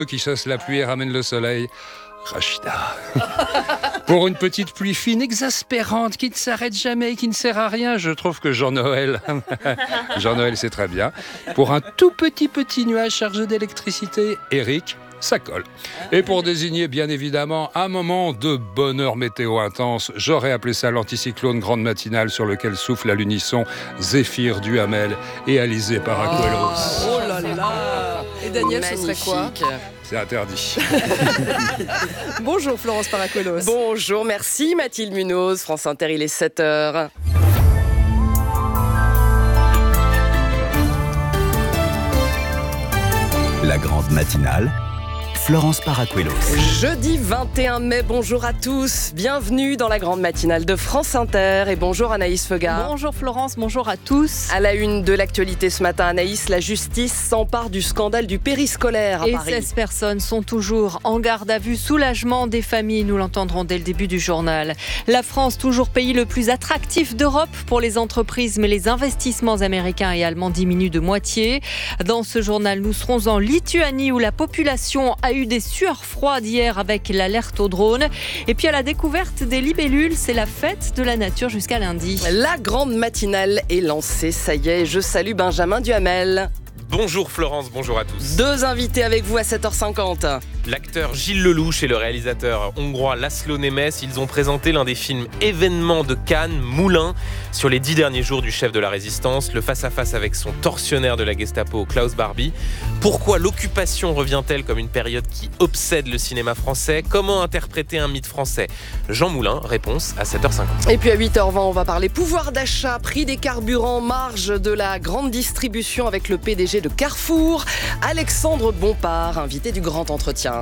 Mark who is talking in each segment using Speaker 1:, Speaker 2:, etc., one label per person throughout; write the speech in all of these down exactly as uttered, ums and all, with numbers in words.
Speaker 1: qui chasse la pluie et ramène le soleil. Rachida. Pour une petite pluie fine, exaspérante, qui ne s'arrête jamais et qui ne sert à rien, je trouve que Jean-Noël, Jean-Noël c'est très bien. Pour un tout petit petit nuage chargé d'électricité, Eric, ça colle. Et pour désigner bien évidemment un moment de bonheur météo intense, j'aurais appelé ça l'anticyclone grande matinale sur lequel souffle à l'unisson Zéphyr Duhamel et Alizé Paracuelos.
Speaker 2: Oh là là. Et Daniel,
Speaker 3: Magnifique.
Speaker 2: ce serait quoi?
Speaker 1: C'est interdit.
Speaker 2: Bonjour Florence Paracuelos.
Speaker 3: Bonjour, merci Mathilde Munoz. France Inter, il est sept heures.
Speaker 4: La grande matinale, Florence Paracuelos.
Speaker 3: Jeudi vingt et un mai, bonjour à tous. Bienvenue dans la grande matinale de France Inter. Et bonjour Anaïs Feugard.
Speaker 2: Bonjour Florence, bonjour à tous.
Speaker 3: À la une de l'actualité ce matin, Anaïs, la justice s'empare du scandale du périscolaire à
Speaker 2: Et
Speaker 3: Paris.
Speaker 2: seize personnes sont toujours en garde à vue. Soulagement des familles, nous l'entendrons dès le début du journal. La France, toujours pays le plus attractif d'Europe pour les entreprises, mais les investissements américains et allemands diminuent de moitié. Dans ce journal, nous serons en Lituanie où la population a eu des sueurs froides hier avec l'alerte au drone. Et puis à la découverte des libellules, c'est la fête de la nature jusqu'à lundi.
Speaker 3: La grande matinale est lancée, ça y est, je salue Benjamin Duhamel.
Speaker 5: Bonjour Florence, bonjour à tous.
Speaker 3: Deux invités avec vous à sept heures cinquante.
Speaker 5: L'acteur Gilles Lelouch et le réalisateur hongrois Laszlo Nemes, ils ont présenté l'un des films événements de Cannes, Moulin, sur les dix derniers jours du chef de la résistance, le face-à-face avec son tortionnaire de la Gestapo, Klaus Barbie. Pourquoi l'occupation revient-elle comme une période qui obsède le cinéma français? Comment interpréter un mythe français? Jean Moulin, réponse à sept heures cinquante.
Speaker 3: Et puis à huit heures vingt, on va parler pouvoir d'achat, prix des carburants, marge de la grande distribution avec le P D G de Carrefour, Alexandre Bompard, invité du grand entretien.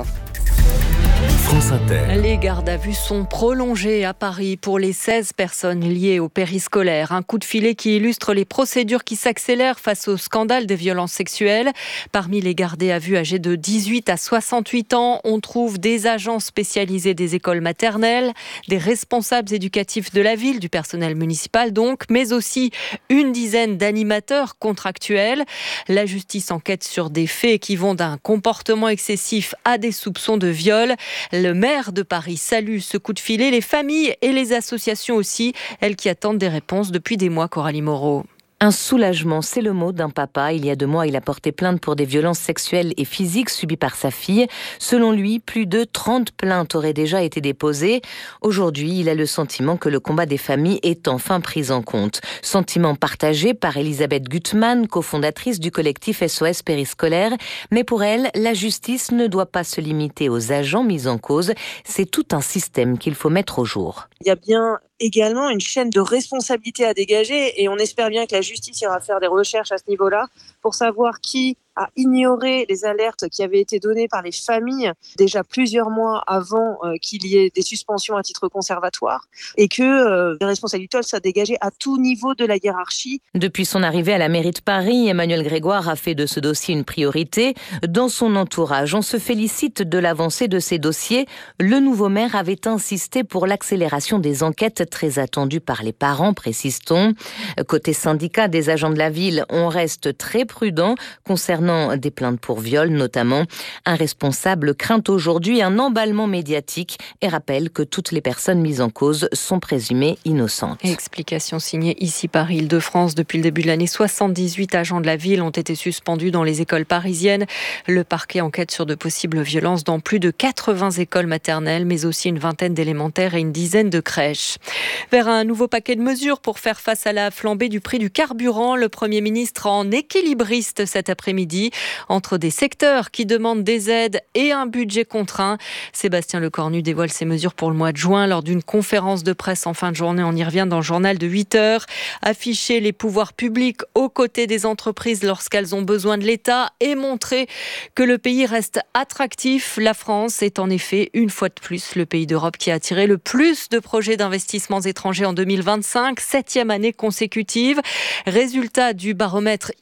Speaker 4: France Inter.
Speaker 2: Les gardes à vue sont prolongés à Paris pour les seize personnes liées au périscolaire. Un coup de filet qui illustre les procédures qui s'accélèrent face au scandale des violences sexuelles. Parmi les gardés à vue âgés de dix-huit à soixante-huit ans, on trouve des agents spécialisés des écoles maternelles, des responsables éducatifs de la ville, du personnel municipal donc, mais aussi une dizaine d'animateurs contractuels. La justice enquête sur des faits qui vont d'un comportement excessif à des soupçons de viol. Le maire de Paris salue ce coup de filet, les familles et les associations aussi, elles qui attendent des réponses depuis des mois, Coralie Moreau.
Speaker 6: Un soulagement, c'est le mot d'un papa. Il y a deux mois, il a porté plainte pour des violences sexuelles et physiques subies par sa fille. Selon lui, plus de trente plaintes auraient déjà été déposées. Aujourd'hui, il a le sentiment que le combat des familles est enfin pris en compte. Sentiment partagé par Elisabeth Gutmann, cofondatrice du collectif S O S Périscolaire. Mais pour elle, la justice ne doit pas se limiter aux agents mis en cause. C'est tout un système qu'il faut mettre au jour.
Speaker 7: Il y a bien également une chaîne de responsabilité à dégager et on espère bien que la justice ira faire des recherches à ce niveau-là pour savoir qui a ignoré les alertes qui avaient été données par les familles déjà plusieurs mois avant euh, qu'il y ait des suspensions à titre conservatoire et que euh, les responsabilités soient dégagées à tout niveau de la hiérarchie.
Speaker 6: Depuis son arrivée à la mairie de Paris, Emmanuel Grégoire a fait de ce dossier une priorité. Dans son entourage, on se félicite de l'avancée de ces dossiers. Le nouveau maire avait insisté pour l'accélération des enquêtes très attendues par les parents, précise-t-on. Côté syndicat des agents de la ville, on reste très prudent concernant des plaintes pour viol notamment. Un responsable craint aujourd'hui un emballement médiatique et rappelle que toutes les personnes mises en cause sont présumées innocentes.
Speaker 2: Explication signée ici par Île-de-France. Depuis le début de l'année, soixante-dix-huit agents de la ville ont été suspendus dans les écoles parisiennes. Le parquet enquête sur de possibles violences dans plus de quatre-vingts écoles maternelles, mais aussi une vingtaine d'élémentaires et une dizaine de crèches. Vers un nouveau paquet de mesures pour faire face à la flambée du prix du carburant, le Premier ministre en équilibriste cet après-midi entre des secteurs qui demandent des aides et un budget contraint. Sébastien Lecornu dévoile ses mesures pour le mois de juin lors d'une conférence de presse en fin de journée. On y revient dans le journal de huit heures. Afficher les pouvoirs publics aux côtés des entreprises lorsqu'elles ont besoin de l'État et montrer que le pays reste attractif. La France est en effet, une fois de plus, le pays d'Europe qui a attiré le plus de projets d'investissements étrangers en deux mille vingt-cinq, septième année consécutive. Résultat du baromètre E Y,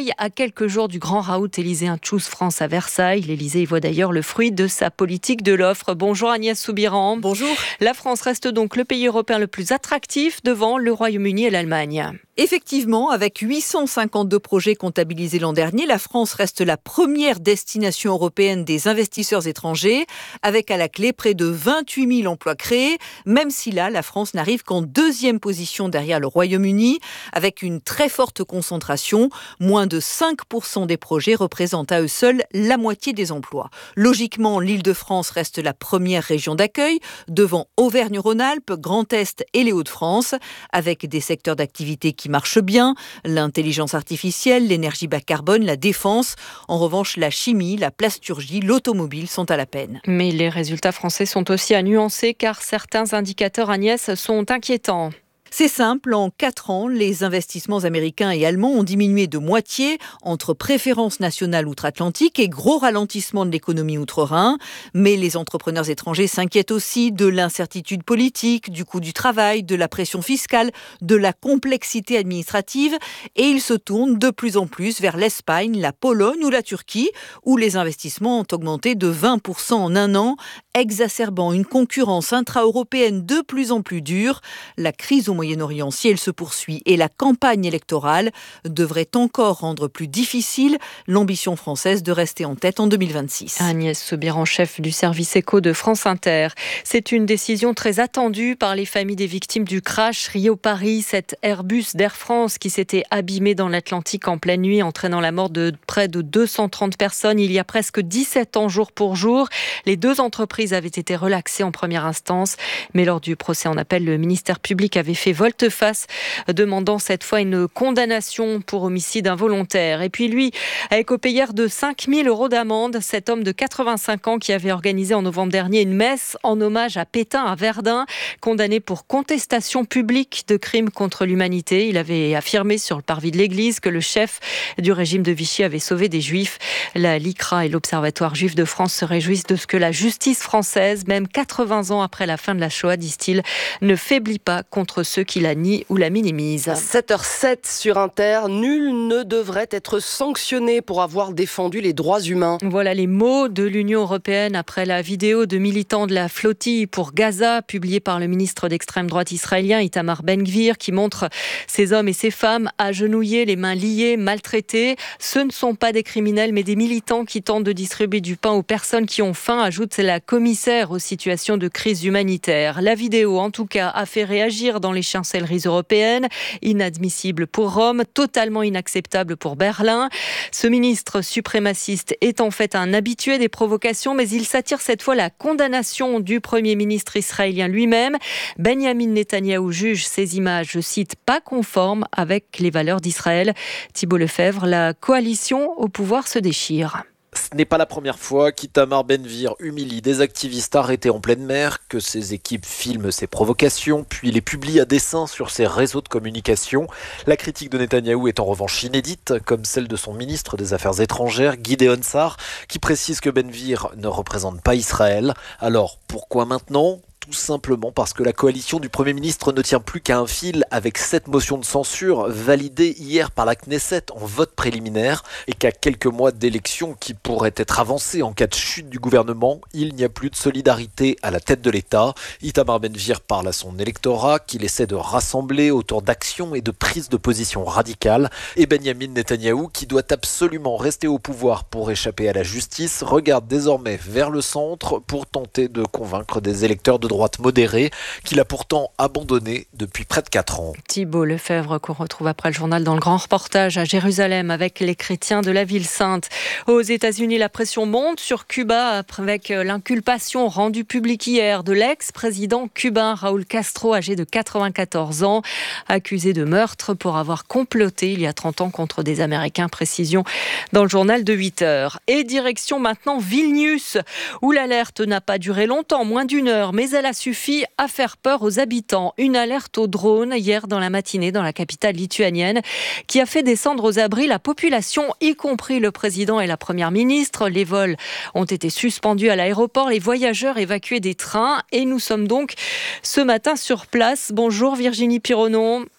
Speaker 2: Marseille, à quelques jours du grand raout élyséen Choose France à Versailles. L'Élysée y voit d'ailleurs le fruit de sa politique de l'offre. Bonjour Agnès Soubiran.
Speaker 8: Bonjour.
Speaker 2: La France reste donc le pays européen le plus attractif devant le Royaume-Uni et l'Allemagne.
Speaker 8: Effectivement, avec huit cent cinquante-deux projets comptabilisés l'an dernier, la France reste la première destination européenne des investisseurs étrangers, avec à la clé près de vingt-huit mille emplois créés, même si là, la France n'arrive qu'en deuxième position derrière le Royaume-Uni, avec une très forte concentration. Moins de cinq pour cent des projets représentent à eux seuls la moitié des emplois. Logiquement, l'Île-de-France reste la première région d'accueil, devant Auvergne-Rhône-Alpes, Grand Est et les Hauts-de-France, avec des secteurs d'activité qui marche bien, l'intelligence artificielle, l'énergie bas carbone, la défense. En revanche, la chimie, la plasturgie, l'automobile sont à la peine.
Speaker 2: Mais les résultats français sont aussi à nuancer car certains indicateurs, Agnès, sont inquiétants.
Speaker 8: C'est simple, en quatre ans, les investissements américains et allemands ont diminué de moitié entre préférences nationales outre-Atlantique et gros ralentissement de l'économie outre-Rhin. Mais les entrepreneurs étrangers s'inquiètent aussi de l'incertitude politique, du coût du travail, de la pression fiscale, de la complexité administrative et ils se tournent de plus en plus vers l'Espagne, la Pologne ou la Turquie où les investissements ont augmenté de vingt pour cent en un an, exacerbant une concurrence intra-européenne de plus en plus dure. La crise au Moyen-Orient, si elle se poursuit et la campagne électorale devrait encore rendre plus difficile l'ambition française de rester en tête en deux mille vingt-six.
Speaker 2: Agnès Soubiran, chef du service éco de France Inter. C'est une décision très attendue par les familles des victimes du crash Rio-Paris, cet Airbus d'Air France qui s'était abîmé dans l'Atlantique en pleine nuit, entraînant la mort de près de deux cent trente personnes il y a presque dix-sept ans jour pour jour. Les deux entreprises avaient été relaxées en première instance, mais lors du procès en appel, le ministère public avait fait volte-face, demandant cette fois une condamnation pour homicide involontaire. Et puis lui a écopé hier de cinq mille euros d'amende. Cet homme de quatre-vingt-cinq ans qui avait organisé en novembre dernier une messe en hommage à Pétain à Verdun, condamné pour contestation publique de crimes contre l'humanité. Il avait affirmé sur le parvis de l'église que le chef du régime de Vichy avait sauvé des juifs. La LICRA et l'Observatoire juif de France se réjouissent de ce que la justice française, même quatre-vingts ans après la fin de la Shoah, disent-ils, ne faiblit pas contre ceux qui la nient ou la minimisent.
Speaker 3: sept heures zéro sept sur Inter, nul ne devrait être sanctionné pour avoir défendu les droits humains.
Speaker 2: Voilà les mots de l'Union européenne après la vidéo de militants de la flottille pour Gaza, publiée par le ministre d'extrême droite israélien Itamar Ben-Gvir, qui montre ces hommes et ces femmes agenouillés, les mains liées, maltraités. Ce ne sont pas des criminels, mais des militants qui tentent de distribuer du pain aux personnes qui ont faim, ajoute la commissaire aux situations de crise humanitaire. La vidéo, en tout cas, a fait réagir dans les chancelleries européennes. Inadmissible pour Rome, totalement inacceptable pour Berlin. Ce ministre suprémaciste est en fait un habitué des provocations, mais il s'attire cette fois la condamnation du Premier ministre israélien lui-même. Benjamin Netanyahou juge ces images, je cite, pas conformes avec les valeurs d'Israël. Thibault Lefebvre, la coalition au pouvoir se déchire.
Speaker 9: Ce n'est pas la première fois qu'Itamar Ben-Gvir humilie des activistes arrêtés en pleine mer, que ses équipes filment ses provocations, puis les publient à dessein sur ses réseaux de communication. La critique de Netanyahou est en revanche inédite, comme celle de son ministre des Affaires étrangères, Gideon Sa'ar, qui précise que Ben-Gvir ne représente pas Israël. Alors, pourquoi maintenant ? Tout simplement parce que la coalition du Premier ministre ne tient plus qu'à un fil avec cette motion de censure validée hier par la Knesset en vote préliminaire et qu'à quelques mois d'élections qui pourraient être avancées en cas de chute du gouvernement, il n'y a plus de solidarité à la tête de l'État. Itamar Ben-Gvir parle à son électorat qu'il essaie de rassembler autour d'actions et de prises de position radicales et Benjamin Netanyahou, qui doit absolument rester au pouvoir pour échapper à la justice, regarde désormais vers le centre pour tenter de convaincre des électeurs de droite modérée qu'il a pourtant abandonné depuis près de quatre ans.
Speaker 2: Thibault Lefebvre qu'on retrouve après le journal dans le grand reportage à Jérusalem avec les chrétiens de la ville sainte. Aux États-Unis, la pression monte sur Cuba avec l'inculpation rendue publique hier de l'ex-président cubain Raúl Castro, âgé de quatre-vingt-quatorze ans, accusé de meurtre pour avoir comploté il y a trente ans contre des Américains. Précision dans le journal de huit heures. Et direction maintenant Vilnius, où l'alerte n'a pas duré longtemps, moins d'une heure, mais elle a suffi à faire peur aux habitants. Une alerte au drone hier dans la matinée dans la capitale lituanienne qui a fait descendre aux abris la population, y compris le président et la première ministre. Les vols ont été suspendus à l'aéroport, les voyageurs évacués des trains et nous sommes donc ce matin sur place. Bonjour Virginie Pironon.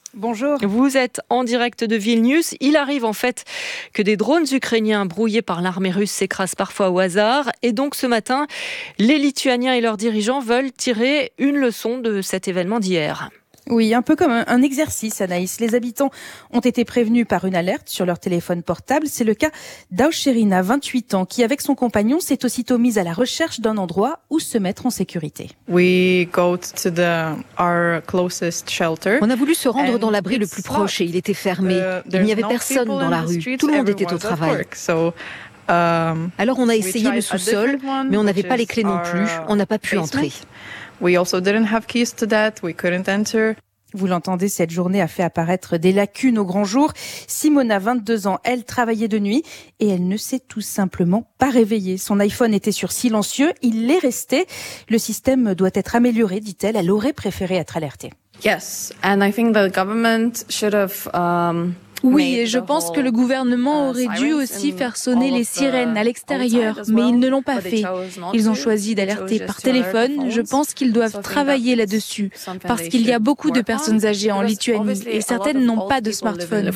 Speaker 10: Bonjour.
Speaker 2: Vous êtes en direct de Vilnius. Il arrive en fait que des drones ukrainiens brouillés par l'armée russe s'écrasent parfois au hasard. Et donc ce matin, les Lituaniens et leurs dirigeants veulent tirer une leçon de cet événement d'hier.
Speaker 10: Oui, un peu comme un exercice, Anaïs. Les habitants ont été prévenus par une alerte sur leur téléphone portable. C'est le cas d'Aucherina, vingt-huit ans, qui, avec son compagnon, s'est aussitôt mise à la recherche d'un endroit où se mettre en sécurité.
Speaker 11: We go to the, our closest shelter.
Speaker 12: On a voulu se rendre dans l'abri le plus proche et il était fermé. Il n'y avait personne dans la rue. Tout le monde était au travail. Alors on a essayé le sous-sol, mais on n'avait pas les clés non plus. On n'a pas pu entrer.
Speaker 11: We also didn't have keys to that. We couldn't enter.
Speaker 10: Vous l'entendez, cette journée a fait apparaître des lacunes au grand jour. Simona, vingt-deux ans, elle travaillait de nuit et elle ne s'est tout simplement pas réveillée. Son iPhone était sur silencieux, il l'est resté. Le système doit être amélioré, dit-elle. Elle aurait préféré être alertée.
Speaker 11: Yes, and I think the government should have um...
Speaker 13: Oui, et je pense que le gouvernement aurait dû aussi faire sonner les sirènes à l'extérieur, mais ils ne l'ont pas fait. Ils ont choisi d'alerter par téléphone. Je pense qu'ils doivent travailler là-dessus, parce qu'il y a beaucoup de personnes âgées en Lituanie, et certaines n'ont pas de smartphone.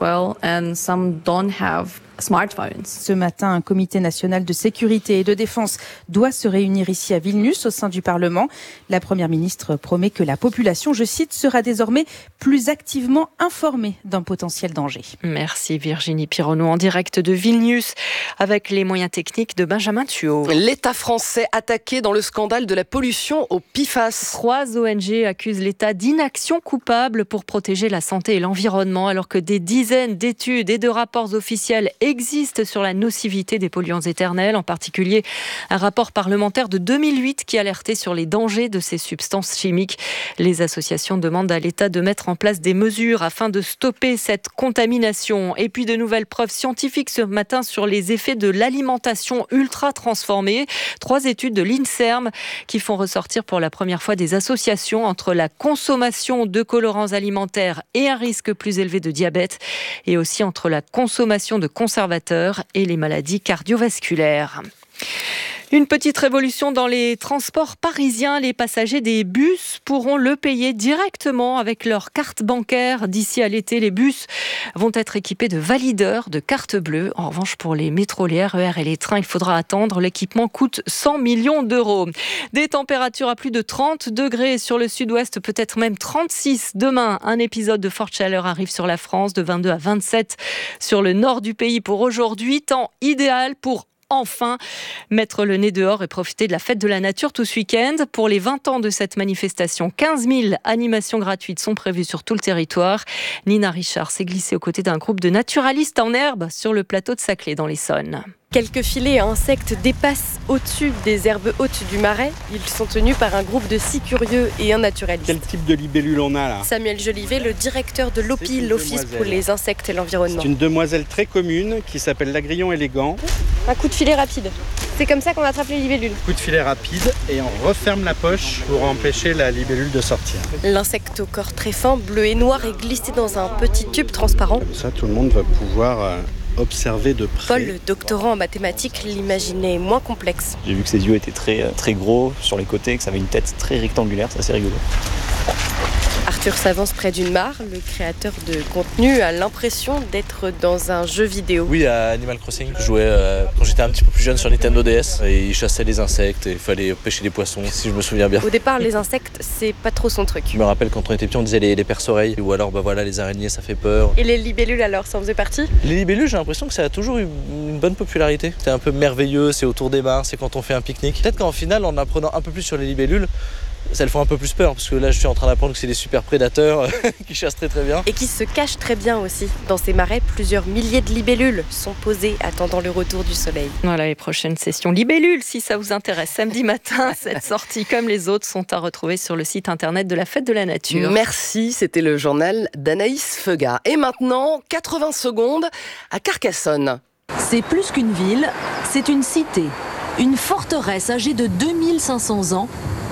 Speaker 10: Ce matin, un comité national de sécurité et de défense doit se réunir ici à Vilnius au sein du Parlement. La première ministre promet que la population, je cite, sera désormais plus activement informée d'un potentiel danger.
Speaker 2: Merci Virginie Pironneau en direct de Vilnius avec les moyens techniques de Benjamin Thuot.
Speaker 3: L'État français attaqué dans le scandale de la pollution au P F A S.
Speaker 2: Trois O N G accusent l'État d'inaction coupable pour protéger la santé et l'environnement alors que des dizaines d'études et de rapports officiels existe sur la nocivité des polluants éternels, en particulier un rapport parlementaire de deux mille huit qui alertait sur les dangers de ces substances chimiques. Les associations demandent à l'État de mettre en place des mesures afin de stopper cette contamination. Et puis de nouvelles preuves scientifiques ce matin sur les effets de l'alimentation ultra transformée. Trois études de l'INSERM qui font ressortir pour la première fois des associations entre la consommation de colorants alimentaires et un risque plus élevé de diabète, et aussi entre la consommation de conservateurs et les maladies cardiovasculaires. Une petite révolution dans les transports parisiens. Les passagers des bus pourront le payer directement avec leur carte bancaire. D'ici à l'été, les bus vont être équipés de valideurs de carte bleue. En revanche, pour les métros, les R E R et les trains, il faudra attendre. L'équipement coûte cent millions d'euros. Des températures à plus de trente degrés sur le sud-ouest, peut-être même trente-six demain. Un épisode de forte chaleur arrive sur la France, de vingt-deux à vingt-sept sur le nord du pays pour aujourd'hui. Temps idéal pour enfin mettre le nez dehors et profiter de la fête de la nature tout ce week-end. Pour les vingt ans de cette manifestation, quinze mille animations gratuites sont prévues sur tout le territoire. Nina Richard s'est glissée aux côtés d'un groupe de naturalistes en herbe sur le plateau de Saclay dans l'Essonne.
Speaker 14: Quelques filets à insectes dépassent au-dessus des herbes hautes du Marais. Ils sont tenus par un groupe de six curieux et un naturaliste.
Speaker 15: Quel type de libellule on a là ?
Speaker 14: Samuel Jolivet, le directeur de l'O P I, l'Office pour les insectes et l'environnement.
Speaker 15: C'est une demoiselle très commune qui s'appelle l'agrillon élégant.
Speaker 14: Un coup de filet rapide. C'est comme ça qu'on attrape les libellules.
Speaker 15: Coup de filet rapide et on referme la poche pour empêcher la libellule de sortir.
Speaker 14: L'insecte au corps très fin, bleu et noir, est glissé dans un petit tube transparent.
Speaker 15: Comme ça, tout le monde va pouvoir euh, observer de près.
Speaker 14: Paul, le doctorant en mathématiques, l'imaginait moins complexe.
Speaker 16: J'ai vu que ses yeux étaient très, très gros sur les côtés, que ça avait une tête très rectangulaire, c'est assez rigolo.
Speaker 14: Arthur s'avance près d'une mare. Le créateur de contenu a l'impression d'être dans un jeu vidéo.
Speaker 17: Oui, à Animal Crossing. Je jouais euh, quand j'étais un petit peu plus jeune sur Nintendo D S et il chassait des insectes et il fallait pêcher des poissons, si je me souviens bien.
Speaker 14: Au départ, les insectes, c'est pas trop son truc.
Speaker 17: Je me rappelle quand on était petit, on disait les, les perce-oreilles ou alors bah voilà, les araignées, ça fait peur.
Speaker 14: Et les libellules alors, ça en faisait partie ?
Speaker 17: Les libellules, j'ai l'impression que ça a toujours eu une bonne popularité. C'est un peu merveilleux, c'est autour des mares, c'est quand on fait un pique-nique. Peut-être qu'en final, en apprenant un peu plus sur les libellules, ça le fait un peu plus peur, parce que là je suis en train d'apprendre que c'est des super prédateurs qui chassent très très bien.
Speaker 14: Et qui se cachent très bien aussi. Dans ces marais, plusieurs milliers de libellules sont posées attendant le retour du soleil.
Speaker 2: Voilà, les prochaines sessions libellules, si ça vous intéresse. Samedi matin, cette sortie comme les autres sont à retrouver sur le site internet de la Fête de la Nature.
Speaker 3: Merci, c'était le journal d'Anaïs Feuga. Et maintenant, quatre-vingts secondes à Carcassonne.
Speaker 18: C'est plus qu'une ville, c'est une cité. Une forteresse âgée de deux mille cinq cents ans.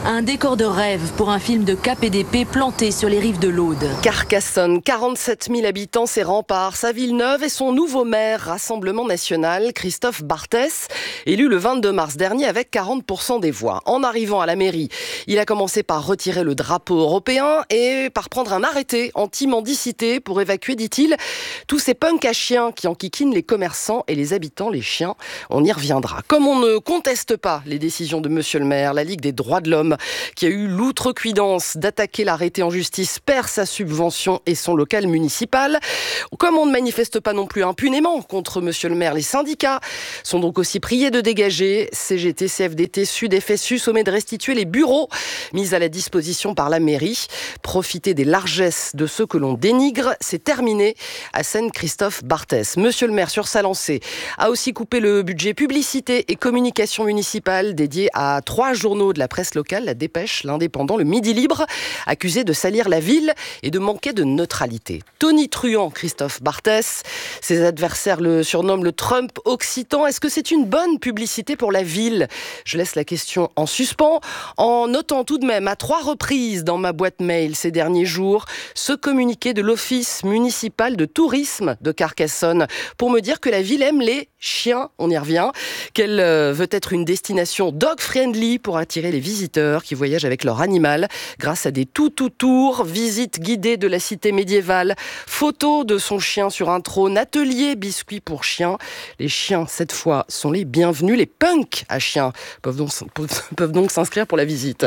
Speaker 18: Un décor de rêve pour un film de K P D P planté sur les rives de l'Aude.
Speaker 3: Carcassonne, quarante-sept mille habitants, ses remparts, sa ville neuve et son nouveau maire, Rassemblement National, Christophe Barthès, élu le vingt-deux mars dernier avec quarante pour cent des voix. En arrivant à la mairie, il a commencé par retirer le drapeau européen et par prendre un arrêté anti-mendicité pour évacuer, dit-il, tous ces punks à chiens qui enquiquinent les commerçants et les habitants, les chiens. On y reviendra. Comme on ne conteste pas les décisions de monsieur le maire, la Ligue des droits de l'homme, qui a eu l'outrecuidance d'attaquer l'arrêté en justice, perd sa subvention et son local municipal. Comme on ne manifeste pas non plus impunément contre monsieur le maire, les syndicats sont donc aussi priés de dégager. C G T, C F D T, Sud, F S U sommet de restituer les bureaux mis à la disposition par la mairie. Profiter des largesses de ceux que l'on dénigre, c'est terminé, assène Christophe Barthès. Monsieur le maire, sur sa lancée, a aussi coupé le budget publicité et communication municipale dédié à trois journaux de la presse locale, La Dépêche, L'Indépendant, Le Midi Libre, accusés de salir la ville et de manquer de neutralité. Tonitruant Christophe Barthès, ses adversaires le surnomment le Trump occitan. Est-ce que c'est une bonne publicité pour la ville ? Je laisse la question en suspens, en notant tout de même à trois reprises dans ma boîte mail ces derniers jours ce communiqué de l'Office municipal de tourisme de Carcassonne pour me dire que la ville aime les chiens, on y revient, qu'elle euh, veut être une destination dog-friendly pour attirer les visiteurs qui voyagent avec leur animal grâce à des tout-tout-tours, visites guidées de la cité médiévale, photos de son chien sur un trône, atelier biscuits pour chiens. Les chiens, cette fois, sont les bienvenus. Les punks à chiens peuvent donc, peuvent donc s'inscrire pour la visite.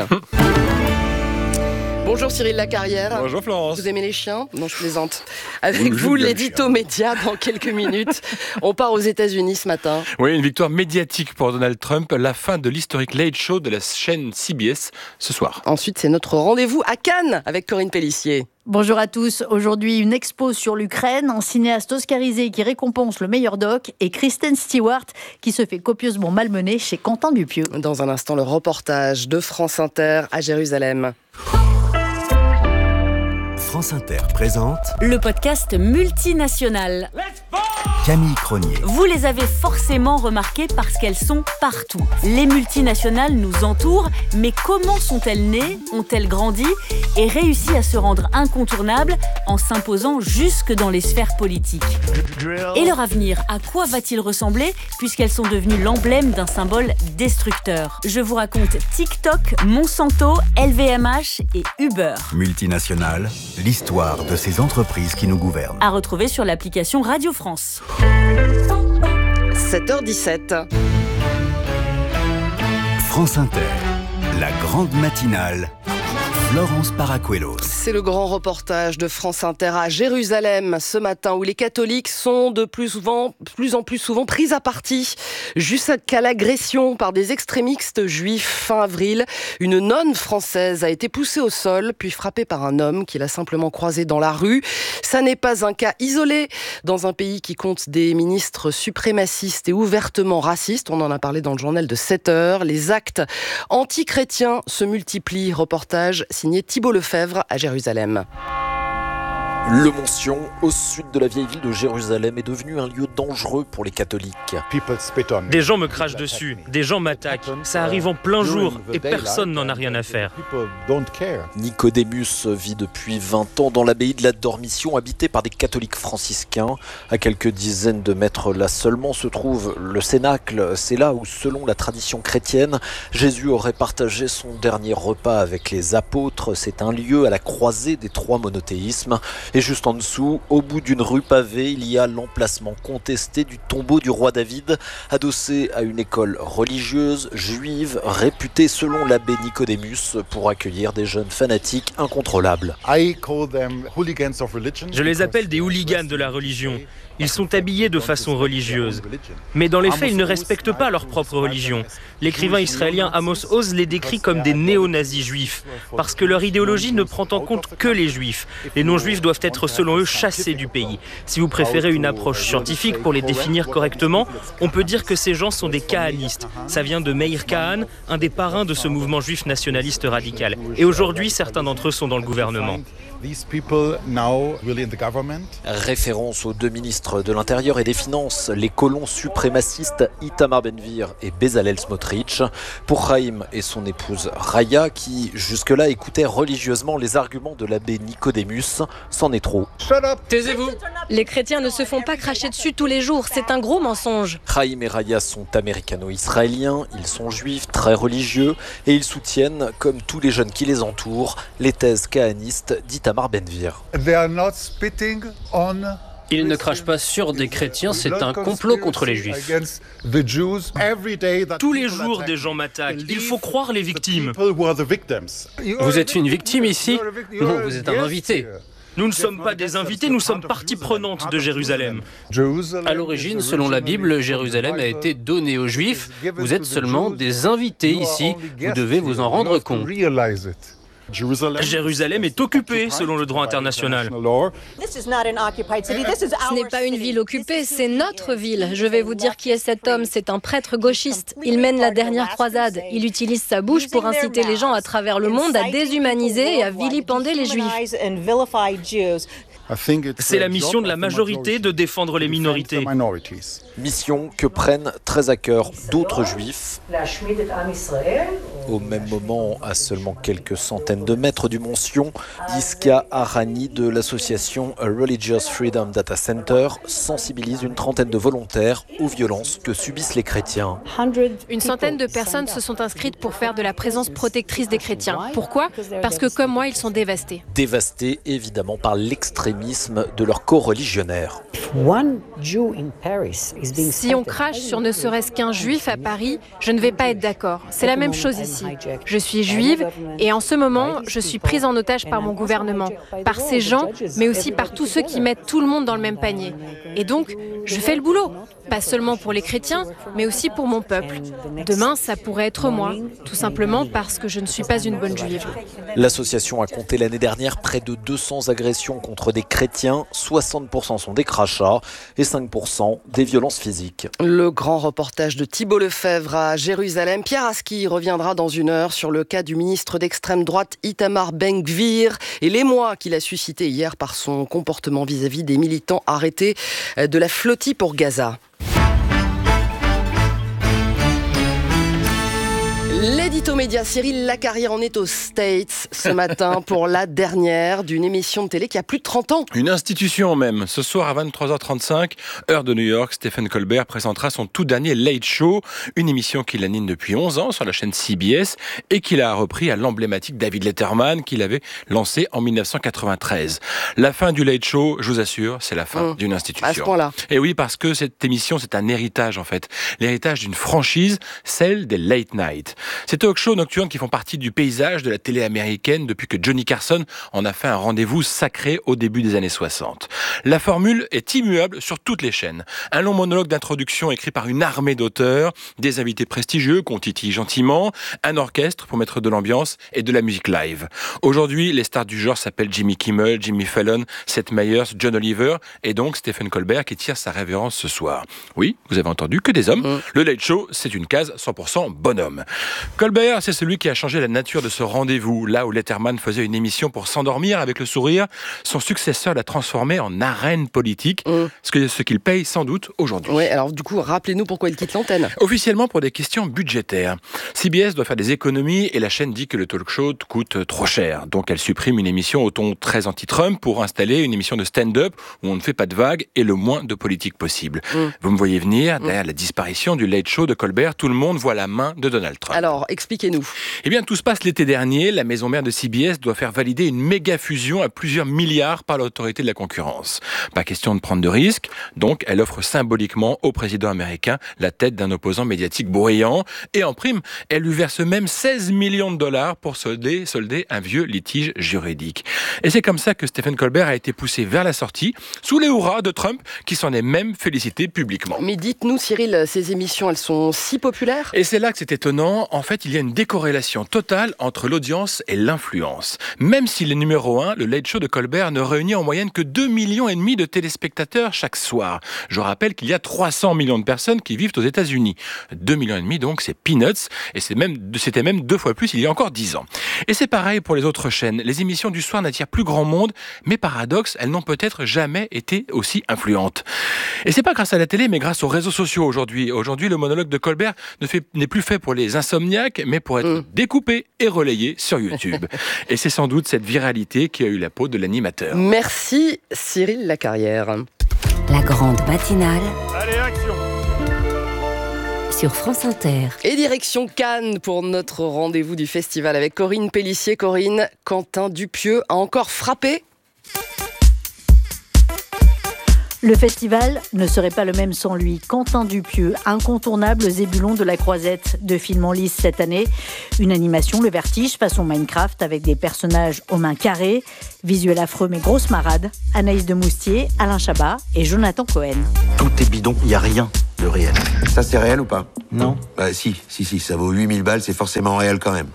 Speaker 3: Bonjour Cyril Lacarrière.
Speaker 19: Bonjour Florence.
Speaker 3: Vous aimez les chiens ? Non, je plaisante. Avec vous, l'édito média dans quelques minutes. On part aux États-Unis ce matin.
Speaker 19: Oui, une victoire médiatique pour Donald Trump. La fin de l'historique Late Show de la chaîne C B S ce soir.
Speaker 3: Ensuite, c'est notre rendez-vous à Cannes avec Corinne Pellissier.
Speaker 20: Bonjour à tous. Aujourd'hui, une expo sur l'Ukraine, un cinéaste oscarisé qui récompense le meilleur doc et Kristen Stewart qui se fait copieusement malmener chez Quentin Dupieux.
Speaker 3: Dans un instant, le reportage de France Inter à Jérusalem.
Speaker 4: France Inter présente
Speaker 21: le podcast multinational.
Speaker 4: Camille Cronier.
Speaker 21: Vous les avez forcément remarquées parce qu'elles sont partout. Les multinationales nous entourent, mais comment sont-elles nées, ont-elles grandi et réussi à se rendre incontournables en s'imposant jusque dans les sphères politiques ? Et leur avenir, à quoi va-t-il ressembler puisqu'elles sont devenues l'emblème d'un symbole destructeur ? Je vous raconte TikTok, Monsanto, L V M H et Uber.
Speaker 4: Multinationales, l'histoire de ces entreprises qui nous gouvernent.
Speaker 21: À retrouver sur l'application Radio France.
Speaker 3: sept heures dix-sept.
Speaker 4: France Inter, la grande matinale. Florence Paracuelos.
Speaker 3: C'est le grand reportage de France Inter à Jérusalem ce matin où les catholiques sont de plus, souvent, plus en plus souvent pris à partie jusqu'à l'agression par des extrémistes juifs. Fin avril, une nonne française a été poussée au sol puis frappée par un homme qui l'a simplement croisée dans la rue. Ça n'est pas un cas isolé dans un pays qui compte des ministres suprémacistes et ouvertement racistes. On en a parlé dans le journal de sept heures. Les actes anti-chrétiens se multiplient. Reportage signé Thibault Lefebvre à Jérusalem.
Speaker 9: Le Mont-Sion, au sud de la vieille ville de Jérusalem, est devenu un lieu dangereux pour les catholiques.
Speaker 22: Des gens me crachent dessus, des gens m'attaquent. Ça arrive en plein jour et personne n'en a rien à faire.
Speaker 9: Nicodémus vit depuis vingt ans dans l'abbaye de la Dormition, habitée par des catholiques franciscains. À quelques dizaines de mètres là seulement se trouve le Cénacle. C'est là où, selon la tradition chrétienne, Jésus aurait partagé son dernier repas avec les apôtres. C'est un lieu à la croisée des trois monothéismes. Et juste en dessous, au bout d'une rue pavée, il y a l'emplacement contesté du tombeau du roi David, adossé à une école religieuse juive réputée selon l'abbé Nicodémus pour accueillir des jeunes fanatiques incontrôlables.
Speaker 22: Je les appelle des hooligans de la religion. Ils sont habillés de façon religieuse. Mais dans les faits, ils ne respectent pas leur propre religion. L'écrivain israélien Amos Oz les décrit comme des néo-nazis juifs, parce que leur idéologie ne prend en compte que les juifs. Les non-juifs doivent être, selon eux, chassés du pays. Si vous préférez une approche scientifique pour les définir correctement, on peut dire que ces gens sont des kahanistes. Ça vient de Meir Kahan, un des parrains de ce mouvement juif nationaliste radical. Et aujourd'hui, certains d'entre eux sont dans le gouvernement.
Speaker 9: Référence aux deux ministres ministres de l'Intérieur et des Finances, les colons suprémacistes Itamar Ben-Gvir et Bezalel Smotrich. Pour Chaim et son épouse Raya, qui jusque-là écoutaient religieusement les arguments de l'abbé Nicodémus, c'en est trop.
Speaker 1: Taisez-vous. Les chrétiens ne se font pas cracher dessus tous les jours, c'est un gros mensonge.
Speaker 9: Chaim et Raya sont américano-israéliens, ils sont juifs, très religieux, et ils soutiennent, comme tous les jeunes qui les entourent, les thèses kahanistes d'Itamar Ben-Gvir.
Speaker 5: Ils ne crachent pas sur des chrétiens, c'est un complot contre les juifs.
Speaker 22: Tous les jours, des gens m'attaquent. Il faut croire les victimes.
Speaker 5: Vous êtes une victime ici? Non, vous êtes un invité.
Speaker 22: Nous ne sommes pas des invités, nous sommes partie prenante de Jérusalem.
Speaker 5: À l'origine, selon la Bible, Jérusalem a été donnée aux Juifs. Vous êtes seulement des invités ici. Vous devez vous en rendre compte.
Speaker 22: Jérusalem est occupée selon le droit international.
Speaker 1: Ce n'est pas une ville occupée, c'est notre ville. Je vais vous dire qui est cet homme, c'est un prêtre gauchiste. Il mène la dernière croisade. Il utilise sa bouche pour inciter les gens à travers le monde à déshumaniser et à vilipender les juifs.
Speaker 22: C'est la mission de la majorité de défendre les minorités.
Speaker 9: Mission que prennent très à cœur d'autres juifs. Au même moment, à seulement quelques centaines de mètres du mont Sion, Yisca Arani de l'association Religious Freedom Data Center sensibilise une trentaine de volontaires aux violences que subissent les chrétiens.
Speaker 1: Une centaine de personnes se sont inscrites pour faire de la présence protectrice des chrétiens. Pourquoi ? Parce que comme moi, ils sont dévastés.
Speaker 9: Dévastés évidemment par l'extrémisme de leurs co-religionnaires.
Speaker 1: Si on crache sur ne serait-ce qu'un juif à Paris, je ne vais pas être d'accord. C'est la même chose ici. Je suis juive et en ce moment, je suis prise en otage par mon gouvernement, par ces gens, mais aussi par tous ceux qui mettent tout le monde dans le même panier. Et donc, je fais le boulot, pas seulement pour les chrétiens, mais aussi pour mon peuple. Demain, ça pourrait être moi, tout simplement parce que je ne suis pas une bonne juive.
Speaker 9: L'association a compté l'année dernière près de deux cents agressions contre des chrétiens, soixante pour cent sont des crachats et cinq pour cent des violences physiques.
Speaker 3: Le grand reportage de Thibault Lefebvre à Jérusalem. Pierre Aski reviendra dans une heure sur le cas du ministre d'extrême droite Itamar Ben-Gvir et l'émoi qu'il a suscité hier par son comportement vis-à-vis des militants arrêtés de la flotille pour Gaza. L'édito média, Cyril Lacarrière en est aux States ce matin pour la dernière d'une émission de télé qui a plus de trente ans.
Speaker 19: Une institution même. Ce soir à vingt-trois heures trente-cinq, heure de New York, Stephen Colbert présentera son tout dernier Late Show, une émission qu'il anime depuis onze ans sur la chaîne C B S et qu'il a repris à l'emblématique David Letterman qu'il avait lancé en dix-neuf cent quatre-vingt-treize. La fin du Late Show, je vous assure, c'est la fin mmh. d'une institution.
Speaker 3: À ce point-là.
Speaker 19: Et oui, parce que cette émission, c'est un héritage en fait. L'héritage d'une franchise, celle des Late Night. Ces talk-shows nocturnes qui font partie du paysage de la télé américaine depuis que Johnny Carson en a fait un rendez-vous sacré au début des années soixante. La formule est immuable sur toutes les chaînes. Un long monologue d'introduction écrit par une armée d'auteurs, des invités prestigieux qu'on titille gentiment, un orchestre pour mettre de l'ambiance et de la musique live. Aujourd'hui, les stars du genre s'appellent Jimmy Kimmel, Jimmy Fallon, Seth Meyers, John Oliver et donc Stephen Colbert qui tire sa révérence ce soir. Oui, vous avez entendu, que des hommes. Mmh. Le Late Show, c'est une case cent pour cent bonhomme. Colbert, c'est celui qui a changé la nature de ce rendez-vous. Là où Letterman faisait une émission pour s'endormir avec le sourire, son successeur l'a transformé en arène politique, mmh. ce, que, ce qu'il paye sans doute aujourd'hui.
Speaker 3: Oui, alors du coup, rappelez-nous pourquoi il quitte l'antenne.
Speaker 19: Officiellement pour des questions budgétaires. C B S doit faire des économies et la chaîne dit que le talk show coûte trop cher. Donc elle supprime une émission au ton très anti-Trump pour installer une émission de stand-up où on ne fait pas de vagues et le moins de politique possible. Mmh. Vous me voyez venir, derrière mmh. la disparition du Late Show de Colbert, tout le monde voit la main de Donald Trump.
Speaker 3: Alors, expliquez-nous.
Speaker 19: Eh bien, tout se passe l'été dernier. La maison mère de C B S doit faire valider une méga fusion à plusieurs milliards par l'autorité de la concurrence. Pas question de prendre de risques. Donc, elle offre symboliquement au président américain la tête d'un opposant médiatique bruyant. Et en prime, elle lui verse même seize millions de dollars pour solder, solder un vieux litige juridique. Et c'est comme ça que Stephen Colbert a été poussé vers la sortie, sous les hurrahs de Trump, qui s'en est même félicité publiquement.
Speaker 3: Mais dites-nous, Cyril, ces émissions, elles sont si populaires ?
Speaker 19: Et c'est là que c'est étonnant. En fait, il y a une décorrélation totale entre l'audience et l'influence. Même si le numéro un, le Late Show de Colbert, ne réunit en moyenne que deux millions et demi de téléspectateurs chaque soir. Je rappelle qu'il y a trois cents millions de personnes qui vivent aux États-Unis. deux millions et demi, donc, c'est peanuts. Et c'est même, c'était même deux fois plus il y a encore dix ans. Et c'est pareil pour les autres chaînes. Les émissions du soir n'attirent plus grand monde, mais paradoxe, elles n'ont peut-être jamais été aussi influentes. Et c'est pas grâce à la télé, mais grâce aux réseaux sociaux aujourd'hui. Aujourd'hui, le monologue de Colbert ne fait, n'est plus fait pour les insomniaques, mais pour être mmh. découpé et relayé sur YouTube. Et c'est sans doute cette viralité qui a eu la peau de l'animateur.
Speaker 3: Merci Cyril Lacarrière.
Speaker 6: La grande matinale.
Speaker 19: Allez, action!
Speaker 6: Sur France Inter.
Speaker 3: Et direction Cannes pour notre rendez-vous du festival avec Corinne Pélissier. Corinne, Quentin Dupieux a encore frappé.
Speaker 20: Le festival ne serait pas le même sans lui. Quentin Dupieux, incontournable zébulon de la Croisette, de film en lice cette année. Une animation, le vertige, façon Minecraft, avec des personnages aux mains carrées, visuel affreux mais grosse marade. Anaïs de Moustier, Alain Chabat et Jonathan Cohen.
Speaker 7: Tout est bidon, il n'y a rien de réel. Ça, c'est réel ou pas? Non. Bah si, si, si, ça vaut huit mille balles, c'est forcément réel quand même.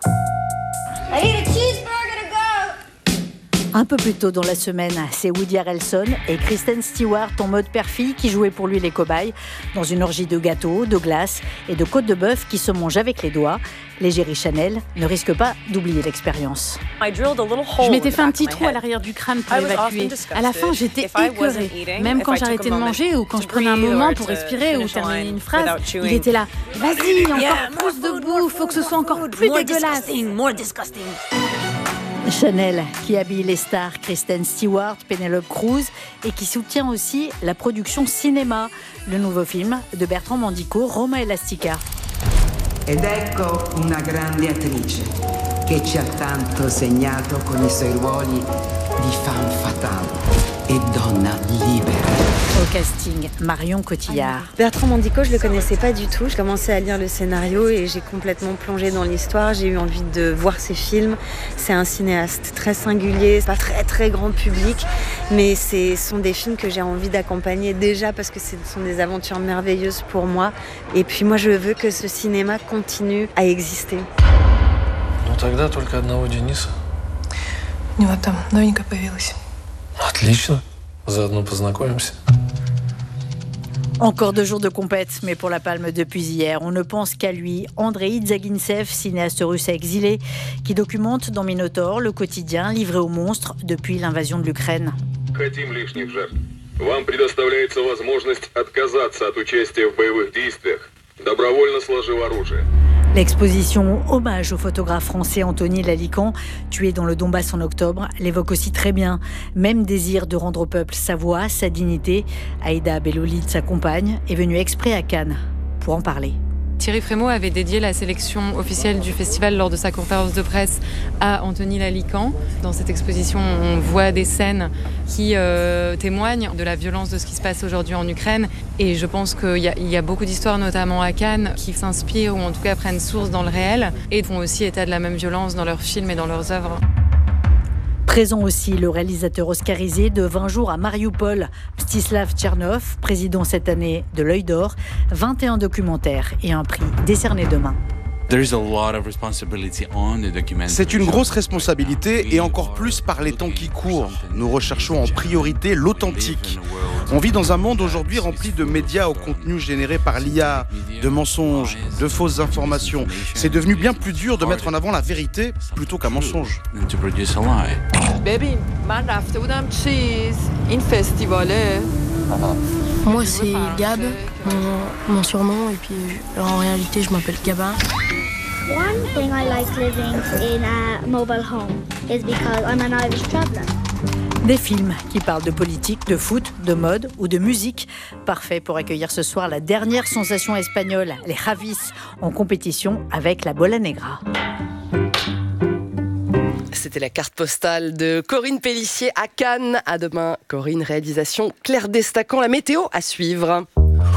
Speaker 20: Un peu plus tôt dans la semaine, c'est Woody Harrelson et Kristen Stewart en mode père-fille qui jouaient pour lui les cobayes dans une orgie de gâteaux, de glace et de côtes de bœuf qui se mangent avec les doigts. L'égérie Chanel ne risque pas d'oublier l'expérience.
Speaker 13: Je m'étais fait un petit trou à l'arrière du crâne pour évacuer. À la fin, j'étais écœurée. Même quand j'arrêtais de manger ou quand je prenais un moment pour respirer ou terminer une phrase, il était là. Vas-y, encore plus de bouffe, faut que ce soit encore plus dégueulasse.
Speaker 20: Chanel, qui habille les stars Kristen Stewart, Penelope Cruz et qui soutient aussi la production cinéma, le nouveau film de Bertrand Mandico, Roma Elastica.
Speaker 23: Ed ecco una grande attrice che ci ha tanto segnato con i suoi ruoli di femme fatale et donna libera.
Speaker 20: Au casting, Marion Cotillard.
Speaker 24: Bertrand Mandico, je le connaissais pas du tout. Je commençais à lire le scénario et j'ai complètement plongé dans l'histoire. J'ai eu envie de voir ses films. C'est un cinéaste très singulier, pas très très grand public, mais ce sont des films que j'ai envie d'accompagner déjà parce que ce sont des aventures merveilleuses pour moi. Et puis moi, je veux que ce cinéma continue à exister.
Speaker 25: Ну тогда только одного Дениса. У него там новенькая появилась. Отлично. Заодно познакомимся.
Speaker 20: Encore deux jours de compète, mais pour la palme depuis hier, on ne pense qu'à lui. Andrei Dzagintsev, cinéaste russe exilé, qui documente dans Minotaur le quotidien livré aux monstres depuis l'invasion de l'Ukraine.
Speaker 26: Хотим лишних жертв. Вам предоставляется возможность отказаться от участия в боевых действиях, добровольно сложив оружие.
Speaker 20: L'exposition Hommage au photographe français Anthony Lalican, tué dans le Donbass en octobre, l'évoque aussi très bien. Même désir de rendre au peuple sa voix, sa dignité. Aïda Bellolid, sa compagne, est venue exprès à Cannes pour en parler.
Speaker 27: Thierry Frémaux avait dédié la sélection officielle du festival lors de sa conférence de presse à Anthony Lalican. Dans cette exposition, on voit des scènes qui euh, témoignent de la violence de ce qui se passe aujourd'hui en Ukraine. Et je pense qu'il y a, il y a beaucoup d'histoires, notamment à Cannes, qui s'inspirent ou en tout cas prennent source dans le réel et font aussi état de la même violence dans leurs films et dans leurs œuvres.
Speaker 20: Présent aussi le réalisateur oscarisé de vingt jours à Mariupol, Mstislav Tchernov, président cette année de l'Œil d'Or, vingt et un documentaires et un prix décerné demain.
Speaker 28: C'est une grosse responsabilité et encore plus par les temps qui courent. Nous recherchons en priorité l'authentique. On vit dans un monde aujourd'hui rempli de médias au contenu généré par l'I A, de mensonges, de fausses informations. C'est devenu bien plus dur de mettre en avant la vérité plutôt qu'un mensonge.
Speaker 29: Moi, c'est Gab, mon, mon surnom, et puis en réalité, je m'appelle Gabin.
Speaker 30: One thing I like living in a mobile home is because I'm an Irish traveler.
Speaker 20: Des films qui parlent de politique, de foot, de mode ou de musique. Parfait pour accueillir ce soir la dernière sensation espagnole, les Javis, en compétition avec la Bola Negra.
Speaker 3: C'était la carte postale de Corinne Pélissier à Cannes. À demain, Corinne, réalisation Claire Destacan. La météo à suivre.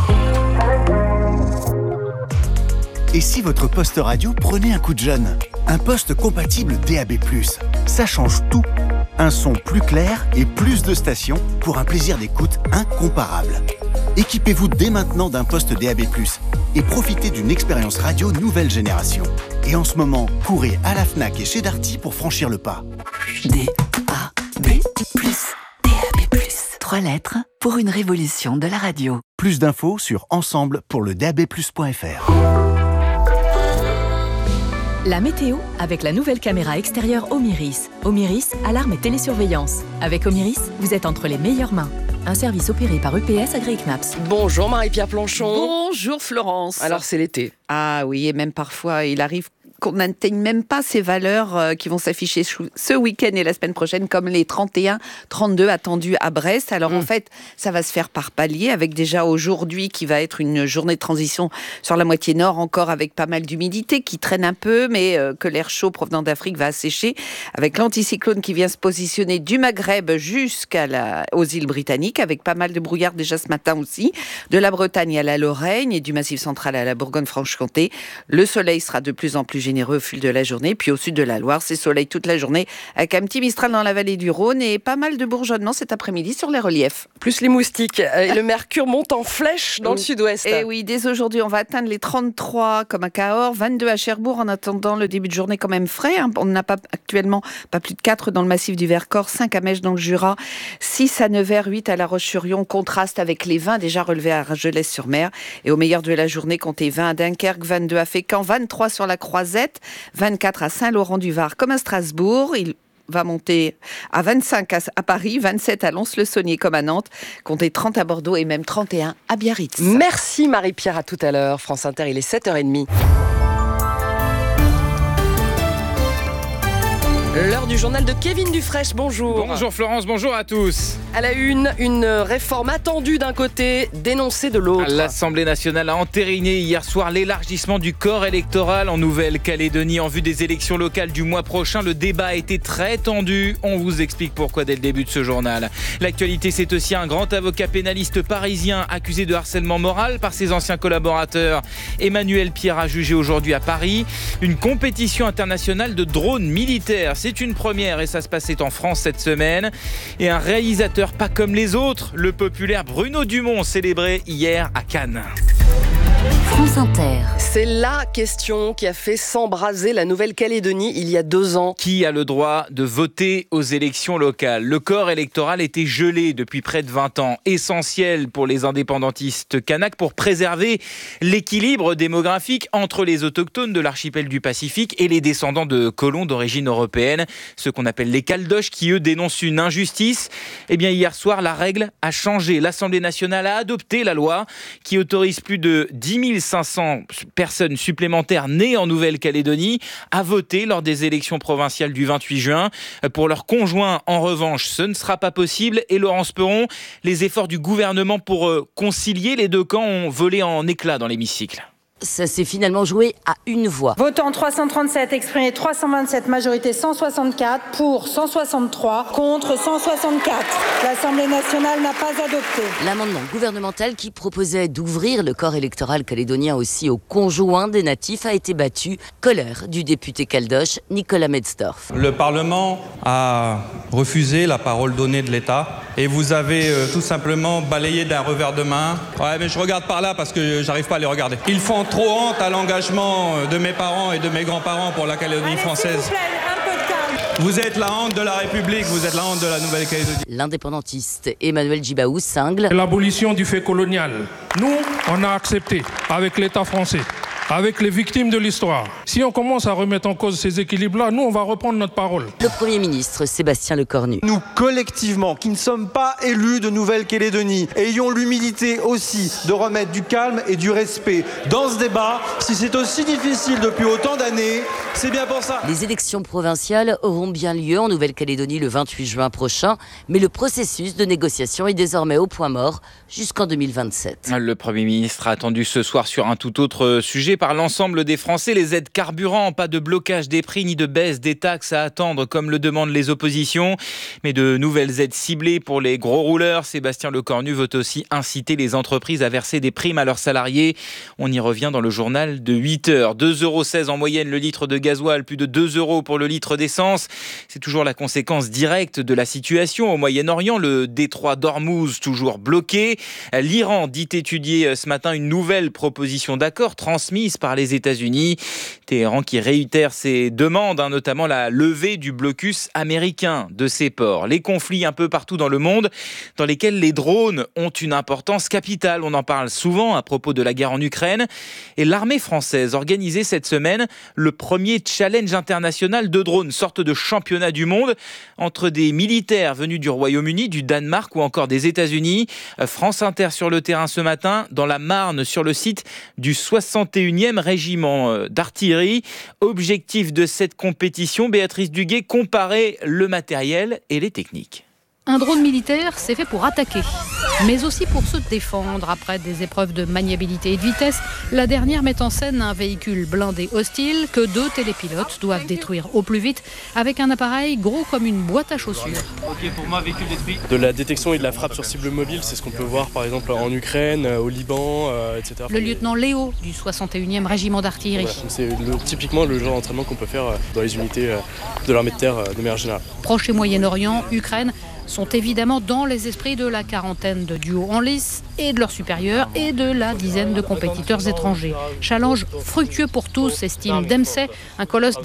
Speaker 4: Et si votre poste radio prenait un coup de jeune? Un poste compatible D A B plus, ça change tout. Un son plus clair et plus de stations pour un plaisir d'écoute incomparable. Équipez-vous dès maintenant d'un poste D A B plus et profitez d'une expérience radio nouvelle génération. Et en ce moment, courez à la Fnac et chez Darty pour franchir le pas.
Speaker 6: D A B plus, D A B plus. Trois lettres pour une révolution de la radio.
Speaker 4: Plus d'infos sur ensemble pour le D A B plus point F R.
Speaker 2: La météo avec la nouvelle caméra extérieure Omiris. Omiris, alarme et télésurveillance. Avec Omiris, vous êtes entre les meilleures mains. Un service opéré par U P S agréé C N A P S.
Speaker 3: Bonjour Marie-Pierre Planchon.
Speaker 8: Bonjour Florence.
Speaker 3: Alors c'est l'été.
Speaker 8: Ah oui, et même parfois il arrive qu'on n'atteigne même pas ces valeurs euh, qui vont s'afficher ce week-end et la semaine prochaine, comme les trente et un, trente-deux attendus à Brest. Alors mmh. en fait, ça va se faire par palier, avec déjà aujourd'hui qui va être une journée de transition sur la moitié nord, encore avec pas mal d'humidité qui traîne un peu, mais euh, que l'air chaud provenant d'Afrique va assécher, avec l'anticyclone qui vient se positionner du Maghreb jusqu'à la, aux îles britanniques, avec pas mal de brouillard déjà ce matin aussi, de la Bretagne à la Lorraine et du Massif central à la Bourgogne-Franche-Comté. Le soleil sera de plus en plus généreux au fil de la journée. Puis au sud de la Loire, c'est soleil toute la journée avec un petit mistral dans la vallée du Rhône et pas mal de bourgeonnement cet après-midi sur les reliefs.
Speaker 3: Plus les moustiques. Et le mercure monte en flèche dans le sud-ouest.
Speaker 8: Et oui, dès aujourd'hui, on va atteindre les trente-trois comme à Cahors, vingt-deux à Cherbourg en attendant le début de journée quand même frais. Hein. On n'a pas actuellement pas plus de quatre dans le massif du Vercors, cinq à Mèche dans le Jura, six à Nevers, huit à La Roche-sur-Yon. Contraste avec les vingt déjà relevés à Argelès-sur-Mer. Et au meilleur de la journée, comptez vingt à Dunkerque, vingt-deux à Fécamp, vingt-trois sur la Croisette, vingt-quatre à Saint-Laurent-du-Var comme à Strasbourg. Il va monter à vingt-cinq à Paris, vingt-sept à Lons-le-Saunier comme à Nantes, comptez trente à Bordeaux et même trente et un à Biarritz.
Speaker 3: Merci Marie-Pierre, à tout à l'heure. France Inter, il est sept heures trente. L'heure du journal de Kevin Dufresne, bonjour.
Speaker 10: Bonjour Florence, bonjour à tous.
Speaker 3: À la une, une réforme attendue d'un côté, dénoncée de l'autre.
Speaker 10: L'Assemblée nationale a entériné hier soir l'élargissement du corps électoral en Nouvelle-Calédonie en vue des élections locales du mois prochain. Le débat a été très tendu. On vous explique pourquoi dès le début de ce journal. L'actualité, c'est aussi un grand avocat pénaliste parisien accusé de harcèlement moral par ses anciens collaborateurs. Emmanuel Pierre a jugé aujourd'hui à Paris. Une compétition internationale de drones militaires. C'est une première et ça se passait en France cette semaine. Et un réalisateur pas comme les autres, le populaire Bruno Dumont, célébré hier à Cannes.
Speaker 21: France Inter.
Speaker 3: C'est la question qui a fait s'embraser la Nouvelle-Calédonie il y a deux ans.
Speaker 10: Qui a le droit de voter aux élections locales ? Le corps électoral était gelé depuis près de vingt ans. Essentiel pour les indépendantistes kanaks pour préserver l'équilibre démographique entre les autochtones de l'archipel du Pacifique et les descendants de colons d'origine européenne, ceux qu'on appelle les caldoches, qui eux dénoncent une injustice. Eh bien hier soir, la règle a changé. L'Assemblée nationale a adopté la loi qui autorise plus de dix mille cinq cents personnes supplémentaires nées en Nouvelle-Calédonie à voter lors des élections provinciales du vingt-huit juin. Pour leurs conjoints, en revanche, ce ne sera pas possible. Et Laurence Perron, les efforts du gouvernement pour concilier les deux camps ont volé en éclats dans l'hémicycle.
Speaker 11: Ça s'est finalement joué à une voix.
Speaker 12: Votant trois cent trente-sept, exprimé trois cent vingt-sept, majorité cent soixante-quatre, pour cent soixante-trois, contre cent soixante-quatre. L'Assemblée nationale n'a pas adopté.
Speaker 11: L'amendement gouvernemental qui proposait d'ouvrir le corps électoral calédonien aussi aux conjoints des natifs a été battu. Colère du député caldoche Nicolas Metzdorf.
Speaker 14: Le Parlement a refusé la parole donnée de l'État et vous avez euh, tout simplement balayé d'un revers de main. Ouais, mais je regarde par là parce que j'arrive pas à les regarder. Ils font trop honte à l'engagement de mes parents et de mes grands-parents pour la Calédonie française.
Speaker 12: S'il vous plaît, un peu de calme.
Speaker 14: Vous êtes la honte de la République, vous êtes la honte de la Nouvelle-Calédonie.
Speaker 11: L'indépendantiste Emmanuel Djibaou cingle.
Speaker 15: L'abolition du fait colonial. Nous, on a accepté avec l'État français, avec les victimes de l'histoire. Si on commence à remettre en cause ces équilibres-là, nous, on va reprendre notre parole.
Speaker 11: Le Premier ministre Sébastien Lecornu.
Speaker 16: Nous, collectivement, qui ne sommes pas élus de Nouvelle-Calédonie, ayons l'humilité aussi de remettre du calme et du respect dans ce débat. Si c'est aussi difficile depuis autant d'années, c'est bien pour ça.
Speaker 11: Les élections provinciales auront bien lieu en Nouvelle-Calédonie le vingt-huit juin prochain, mais le processus de négociation est désormais au point mort jusqu'en deux mille vingt-sept.
Speaker 10: Le Premier ministre a attendu ce soir sur un tout autre sujet par l'ensemble des Français. Les aides carburant, pas de blocage des prix ni de baisse des taxes à attendre comme le demandent les oppositions, mais de nouvelles aides ciblées pour les gros rouleurs. Sébastien Lecornu veut aussi inciter les entreprises à verser des primes à leurs salariés. On y revient dans le journal de huit heures. deux euros seize en moyenne le litre de gasoil, plus de deux euros pour le litre d'essence. C'est toujours la conséquence directe de la situation au Moyen-Orient. Le détroit d'Ormuz toujours bloqué. L'Iran dit étudier ce matin une nouvelle proposition d'accord transmise remise par les États-Unis. Téhéran qui réitère ses demandes, hein, notamment la levée du blocus américain de ces ports. Les conflits un peu partout dans le monde dans lesquels les drones ont une importance capitale. On en parle souvent à propos de la guerre en Ukraine. Et l'armée française organisait cette semaine le premier challenge international de drones, sorte de championnat du monde entre des militaires venus du Royaume-Uni, du Danemark ou encore des États-Unis. France Inter sur le terrain ce matin, dans la Marne, sur le site du soixante et unième régiment d'artillerie. Objectif de cette compétition, Béatrice Duguay, comparer le matériel et les techniques.
Speaker 1: Un drone militaire, c'est fait pour attaquer, mais aussi pour se défendre. Après des épreuves de maniabilité et de vitesse, la dernière met en scène un véhicule blindé hostile que deux télépilotes doivent détruire au plus vite avec un appareil gros comme une boîte à chaussures.
Speaker 5: Ok, pour moi, véhicule détruit. De la détection et de la frappe sur cible mobile, c'est ce qu'on peut voir par exemple en Ukraine, au Liban, euh, et cetera.
Speaker 1: Le lieutenant Léo du soixante et unième régiment d'artillerie.
Speaker 5: Voilà, c'est le, typiquement le genre d'entraînement qu'on peut faire dans les unités de l'armée de terre de manière générale.
Speaker 1: Proche et Moyen-Orient, Ukraine sont évidemment dans les esprits de la quarantaine de duos en lice et de leurs supérieurs et de la dizaine de compétiteurs étrangers. Challenge fructueux pour tous, estime Dempsey, un colosse